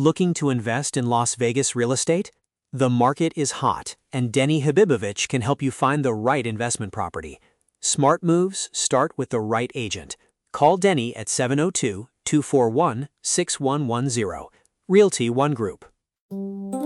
Looking to invest in Las Vegas real estate? The market is hot, and Denny Habibovich can help you find the right investment property. Smart moves start with the right agent. Call Denny at 702-241-6110. Realty One Group.